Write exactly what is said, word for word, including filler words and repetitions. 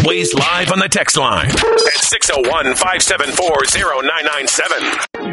always live on the text line at six oh one, five seven four, oh nine nine seven.